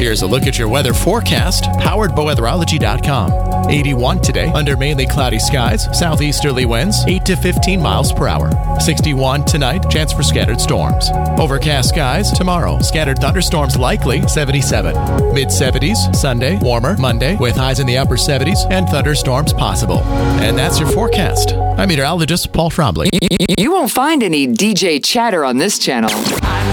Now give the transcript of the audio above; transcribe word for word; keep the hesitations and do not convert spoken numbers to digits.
Here's a look at your weather forecast, powered by weatherology dot com. eighty-one today, under mainly cloudy skies, southeasterly winds, eight to fifteen miles per hour. sixty-one tonight, chance for scattered storms. Overcast skies tomorrow, scattered thunderstorms likely, seventy-seven. mid-seventies, Sunday, warmer, Monday, with highs in the upper seventies and thunderstorms possible. And that's your forecast. I'm meteorologist Paul Trombley. You won't find any D J chatter on this channel.